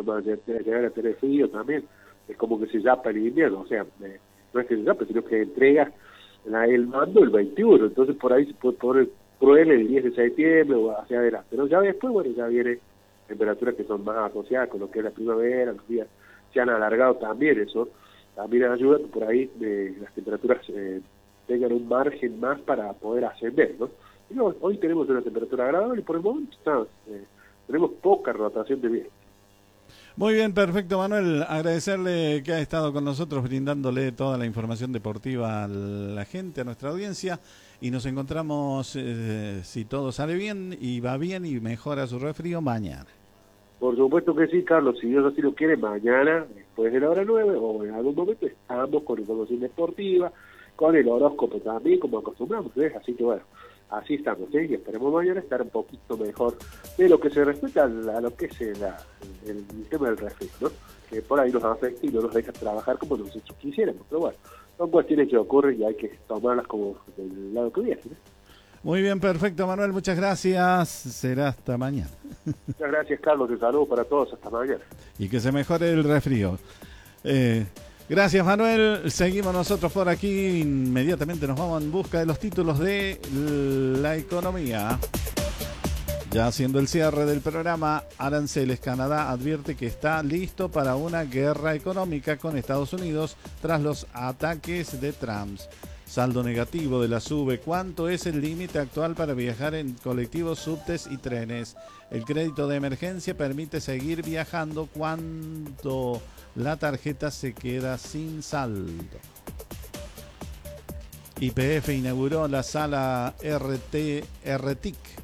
vamos a llegar a tener frío también, es como que se llapa el invierno, o sea, no es que se llapa, sino que entrega el mando el 21, entonces por ahí se puede poner cruel el 10 de septiembre o hacia adelante, pero ya después, bueno, ya viene temperaturas que son más asociadas con lo que es la primavera, los días se han alargado también, eso también ayuda que por ahí las temperaturas tengan un margen más para poder ascender, ¿no? Y no, hoy tenemos una temperatura agradable y por el momento tenemos poca rotación de viento. Muy bien, perfecto, Manuel. Agradecerle que ha estado con nosotros brindándole toda la información deportiva a la gente, a nuestra audiencia. Y nos encontramos, si todo sale bien y va bien y mejora su resfrío, mañana. Por supuesto que sí, Carlos. Si Dios así lo quiere, mañana, después de la hora 9 o en algún momento, estamos con información deportiva, con el horóscopo también, como acostumbramos, ¿ves? Así que bueno, así estamos, ¿sí? Y esperemos mañana estar un poquito mejor de lo que se respecta a lo que es el tema del resfrío, ¿no? Que por ahí nos afecta y no nos deja trabajar como nosotros quisiéramos, pero bueno, son cuestiones que ocurren y hay que tomarlas como del lado que viene, ¿no? Muy bien, perfecto, Manuel, muchas gracias. Será hasta mañana. Muchas gracias, Carlos, un saludo para todos, hasta mañana. Y que se mejore el resfrío. Gracias, Manuel. Seguimos nosotros por aquí. Inmediatamente nos vamos en busca de los títulos de la economía. Ya haciendo el cierre del programa, Aranceles Canadá advierte que está listo para una guerra económica con Estados Unidos tras los ataques de Trump. Saldo negativo de la SUBE. ¿Cuánto es el límite actual para viajar en colectivos, subtes y trenes? El crédito de emergencia permite seguir viajando cuando la tarjeta se queda sin saldo. YPF inauguró la sala RTIC